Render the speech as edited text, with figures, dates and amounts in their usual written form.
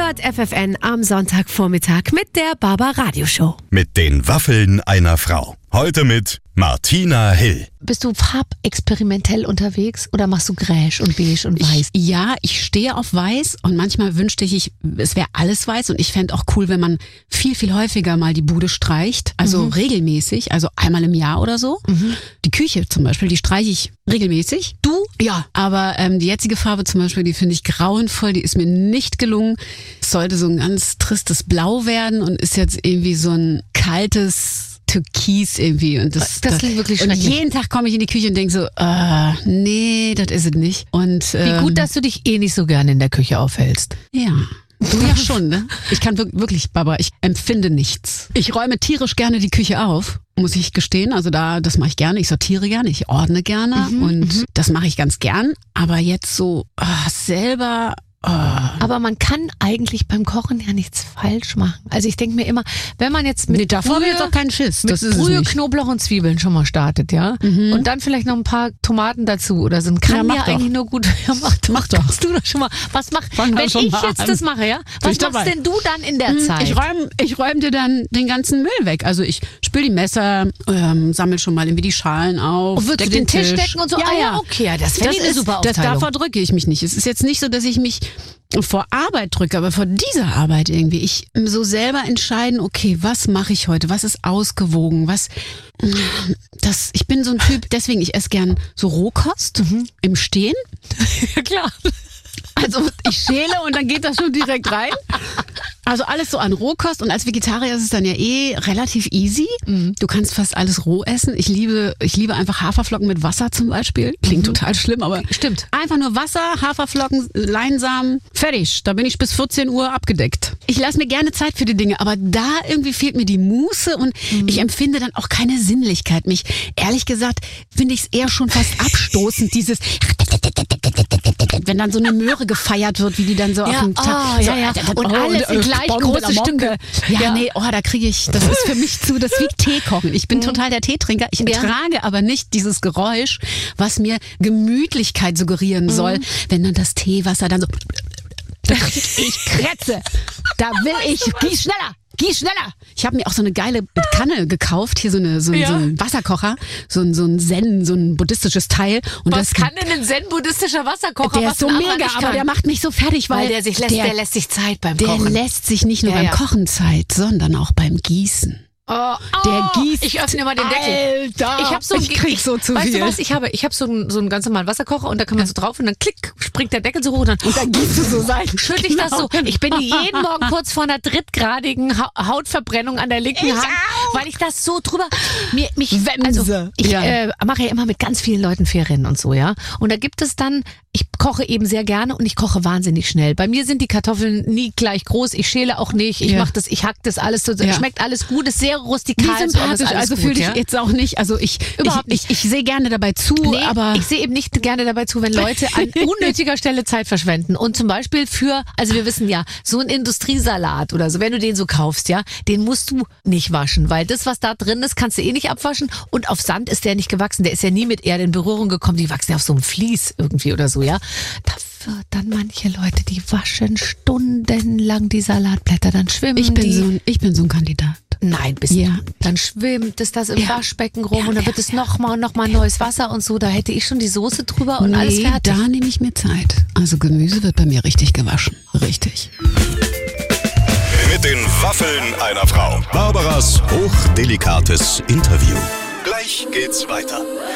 hört FFN am Sonntagvormittag mit der Baba Radio Show. Mit den Waffeln einer Frau. Heute mit Martina Hill. Bist du farbexperimentell unterwegs oder machst du Gräsch und Beige und Weiß? Ich stehe auf Weiß und manchmal wünschte ich, es wäre alles weiß und ich fände auch cool, wenn man viel, viel häufiger mal die Bude streicht, also regelmäßig, also einmal im Jahr oder so. Die Küche zum Beispiel, die streiche ich regelmäßig. Du? Ja. Aber die jetzige Farbe zum Beispiel, die finde ich grauenvoll, die ist mir nicht gelungen. Es sollte so ein ganz tristes Blau werden und ist jetzt irgendwie so ein kaltes Türkis irgendwie. Und das klingt wirklich und schrecklich. jeden Tag komme ich in die Küche und denke so, nee, das ist es nicht. Und, Wie gut, dass du dich nicht so gerne in der Küche aufhältst. ja. Du ja schon, ne? Ich kann wirklich, Baba, ich empfinde nichts. Ich räume tierisch gerne die Küche auf, muss ich gestehen. Also das mache ich gerne. Ich sortiere gerne, ich ordne gerne und das mache ich ganz gern. Aber jetzt so selber... Aber man kann eigentlich beim Kochen ja nichts falsch machen. Also ich denke mir immer, wenn man jetzt mit davor habe ich jetzt auch keinen Schiss. mit Das ist es Brühe, nicht. Knoblauch und Zwiebeln schon mal startet, ja? Und dann vielleicht noch ein paar Tomaten dazu oder so. Kann mach ja doch. eigentlich nur gut. Ja, mach doch. Kannst du doch schon mal. Was mach, Fangen wir wenn schon ich mal jetzt an. das mache, ja? Bin Was ich dabei. machst denn du dann in der Zeit? Ich räume dir dann den ganzen Müll weg. Also ich spül die Messer, sammel schon mal irgendwie die Schalen auf. Und würdest du den Tisch decken und so? Ja. Okay, ja, das fände ich eine super Aufteilung. Davor drücke ich mich nicht. Es ist jetzt nicht so, dass ich mich vor Arbeit drücke, aber vor dieser Arbeit irgendwie. Ich so selber entscheiden, okay, was mache ich heute? Was ist ausgewogen? Ich bin so ein Typ, deswegen, ich esse gern so Rohkost im Stehen. Ja, klar. Also ich schäle und dann geht das schon direkt rein. Also alles so an Rohkost und als Vegetarier ist es dann ja relativ easy. Du kannst fast alles roh essen. Ich liebe einfach Haferflocken mit Wasser zum Beispiel. Klingt total schlimm, aber Stimmt. einfach nur Wasser, Haferflocken, Leinsamen, fertig. Da bin ich bis 14 Uhr abgedeckt. Ich lasse mir gerne Zeit für die Dinge, aber da irgendwie fehlt mir die Muße und ich empfinde dann auch keine Sinnlichkeit. Ehrlich gesagt, finde ich es eher schon fast abstoßend, dieses wenn dann so eine Möhre gefeiert wird, wie die dann so auf dem Tag. Und alles in gleich große Stücke. Da kriege ich, das ist für mich das ist wie Tee kochen. Ich bin total der Teetrinker. Ich ertrage aber nicht dieses Geräusch, was mir Gemütlichkeit suggerieren soll, wenn dann das Teewasser dann so... Ich krätze. Da will ich... Geh schneller! Ich habe mir auch so eine geile Kanne gekauft, hier so ein Wasserkocher, so ein Zen, so ein buddhistisches Teil. Und Was kann denn ein zen-buddhistischer Wasserkocher? der was ist so ein anderer mega, nicht aber kann? der macht mich so fertig, weil der lässt sich Zeit beim der Kochen. lässt sich nicht nur Ja, beim ja. Kochen Zeit, sondern auch beim Gießen. Der gießt. Ich öffne immer den Deckel. Alter, ich krieg so zu weißt viel. du was? Ich habe so einen ganz normalen Wasserkocher und da kann man so drauf und dann klick, springt der Deckel so hoch und dann gießt du so sein. schüttel ich das so. Ich bin jeden Morgen kurz vor einer drittgradigen Hautverbrennung an der linken Hand, weil ich das so drüber... Ich mache ja immer mit ganz vielen Leuten Ferien und so, ja. Und da gibt es dann... Ich koche eben sehr gerne und ich koche wahnsinnig schnell. Bei mir sind die Kartoffeln nie gleich groß. Ich schäle auch nicht. Ich mache das, ich hack das alles so. Schmeckt alles gut, ist sehr rustikal. Wie sympathisch, also fühle ich jetzt auch nicht. Also Überhaupt nicht. Ich sehe gerne dabei zu, aber ich sehe eben nicht gerne dabei zu, wenn Leute an unnötiger Stelle Zeit verschwenden. Und zum Beispiel also wir wissen ja, so ein Industriesalat oder so, wenn du den so kaufst, ja, den musst du nicht waschen, weil das, was da drin ist, kannst du nicht abwaschen. Und auf Sand ist der nicht gewachsen. Der ist ja nie mit Erde in Berührung gekommen. Die wachsen ja auf so einem Vlies irgendwie oder so, ja. Da wird dann manche Leute, die waschen stundenlang die Salatblätter, dann schwimmen ich bin so ein Kandidat. Nein, bist du. Dann schwimmt es das im Waschbecken rum und dann wird es noch mal neues Wasser und so. Da hätte ich schon die Soße drüber und alles fertig. Da nehme ich mir Zeit. Also Gemüse wird bei mir richtig gewaschen. Richtig. Mit den Waffeln einer Frau. Barbaras hochdelikates Interview. Gleich geht's weiter.